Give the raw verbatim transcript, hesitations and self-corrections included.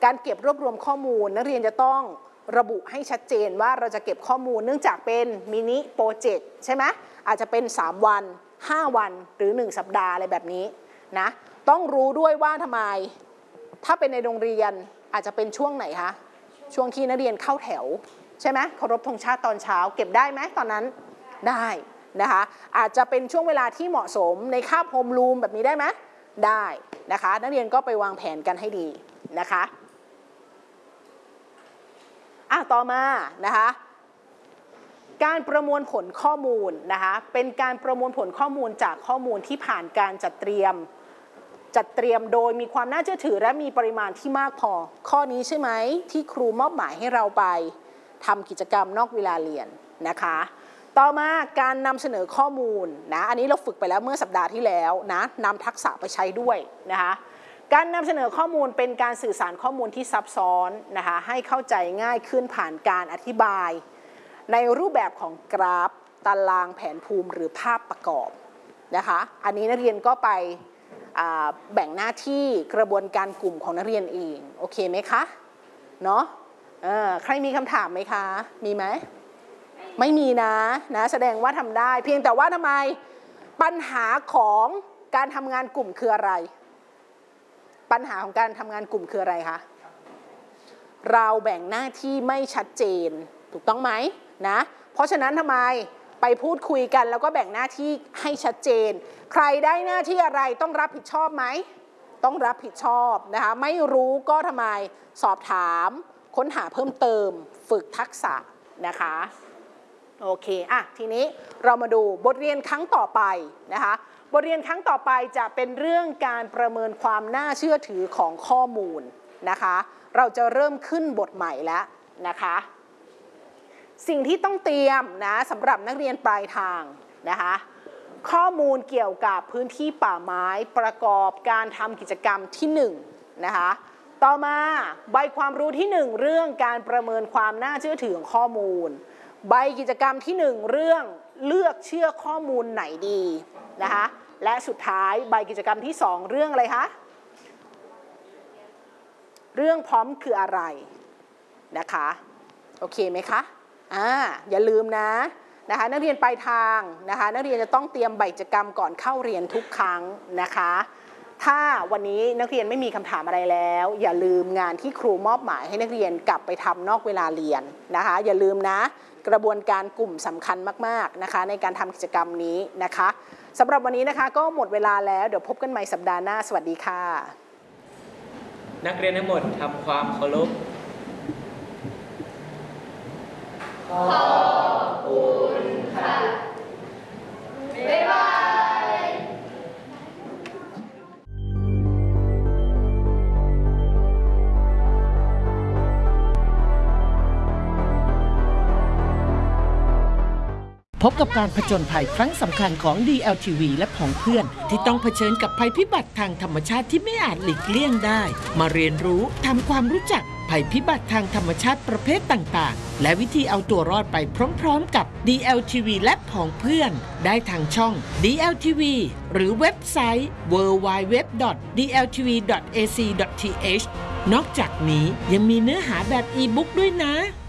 การเก็บรวบรวมข้อมูลนักเรียนจะต้องระบุให้ชัดเจนว่าเราจะเก็บข้อมูลเนื่องจากเป็นมินิโปรเจกต์ใช่ไหมอาจจะเป็นสามวันห้าวันหรือหนึ่งสัปดาห์อะไรแบบนี้นะต้องรู้ด้วยว่าทำไมถ้าเป็นในโรงเรียนอาจจะเป็นช่วงไหนคะช่วงที่นักเรียนเข้าแถวใช่ไหมเคารพธงชาติตอนเช้าเก็บได้ไหมตอนนั้นได้นะคะอาจจะเป็นช่วงเวลาที่เหมาะสมในคาบโฮมรูมแบบนี้ได้ไหมได้นะคะนักเรียนก็ไปวางแผนกันให้ดีนะคะอ่ะต่อมานะคะการประมวลผลข้อมูลนะคะเป็นการประมวลผลข้อมูลจากข้อมูลที่ผ่านการจัดเตรียมจัดเตรียมโดยมีความน่าเชื่อถือและมีปริมาณที่มากพอข้อนี้ใช่ไหมที่ครูมอบหมายให้เราไปทำกิจกรรมนอกเวลาเรียนนะคะต่อมาการนำเสนอข้อมูลนะอันนี้เราฝึกไปแล้วเมื่อสัปดาห์ที่แล้วนะนำทักษะไปใช้ด้วยนะคะการนำเสนอข้อมูลเป็นการสื่อสารข้อมูลที่ซับซ้อนนะคะให้เข้าใจง่ายขึ้นผ่านการอธิบายในรูปแบบของกราฟตารางแผนภูมิหรือภาพประกอบนะคะอันนี้นักเรียนก็ไปแบ่งหน้าที่กระบวนการกลุ่มของนักเรียนเองโอเคไหมคะเนาะใครมีคำถามไหมคะมีไหมไม่มีนะนะแสดงว่าทำได้เพียงแต่ว่าทำไมปัญหาของการทำงานกลุ่มคืออะไรปัญหาของการทำงานกลุ่มคืออะไรคะเราแบ่งหน้าที่ไม่ชัดเจนถูกต้องไหมนะเพราะฉะนั้นทำไมไปพูดคุยกันแล้วก็แบ่งหน้าที่ให้ชัดเจนใครได้หน้าที่อะไรต้องรับผิดชอบไหมต้องรับผิดชอบนะคะไม่รู้ก็ทำไมสอบถามค้นหาเพิ่มเติมฝึกทักษะนะคะโอเคอ่ะทีนี้เรามาดูบทเรียนครั้งต่อไปนะคะบทเรียนครั้งต่อไปจะเป็นเรื่องการประเมินความน่าเชื่อถือของข้อมูลนะคะเราจะเริ่มขึ้นบทใหม่แล้วนะคะสิ่งที่ต้องเตรียมนะสำหรับนักเรียนปลายทางนะคะข้อมูลเกี่ยวกับพื้นที่ป่าไม้ประกอบการทำกิจกรรมที่หนึ่งนะคะต่อมาใบความรู้ที่หนึ่งเรื่องการประเมินความน่าเชื่อถือของข้อมูลใบกิจกรรมที่หนึ่งเรื่องเลือกเชื่อข้อมูลไหนดีนะคะและสุดท้ายใบกิจกรรมที่สองเรื่องอะไรคะเรื่องพร้อมคืออะไรนะคะโอเคไหมคะอ่าอย่าลืมนะนะคะนักเรียนปลายทางนะคะนักเรียนจะต้องเตรียมใบกิจกรรมก่อนเข้าเรียนทุกครั้งนะคะถ้าวันนี้นักเรียนไม่มีคำถามอะไรแล้วอย่าลืมงานที่ครูมอบหมายให้นักเรียนกลับไปทำนอกเวลาเรียนนะคะอย่าลืมนะกระบวนการกลุ่มสำคัญมากๆนะคะในการทำกิจกรรมนี้นะคะสำหรับวันนี้นะคะก็หมดเวลาแล้วเดี๋ยวพบกันใหม่สัปดาห์หน้าสวัสดีค่ะนักเรียนทั้งหมดทำความเคารพขอบคุณค่ะบ๊ายบายพบกับการผจญภัยครั้งสำคัญของ ดี แอล ที วี และผองเพื่อนที่ต้องเผชิญกับภัยพิบัติทางธรรมชาติที่ไม่อาจหลีกเลี่ยงได้มาเรียนรู้ทำความรู้จักภัยพิบัติทางธรรมชาติประเภทต่างๆและวิธีเอาตัวรอดไปพร้อมๆกับ ดี แอล ที วี และผองเพื่อนได้ทางช่อง ดี แอล ที วี หรือเว็บไซต์ ดับเบิลยู ดับเบิลยู ดับเบิลยู ดอท ดี แอล ที วี ดอท เอ ซี ดอท ที เอช นอกจากนี้ยังมีเนื้อหาแบบอีบุ๊กด้วยนะ